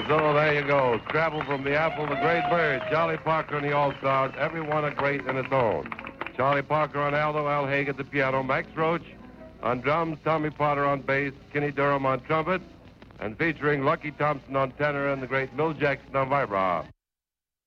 So there you go. Scrabble from the Apple, the Great Bird, Charlie Parker and the All-Stars, every one a great in its own. Charlie Parker on alto, Al Haig at the piano, Max Roach on drums, Tommy Potter on bass, Kenny Durham on trumpet, and featuring Lucky Thompson on tenor and the great Milt Jackson on vibrato.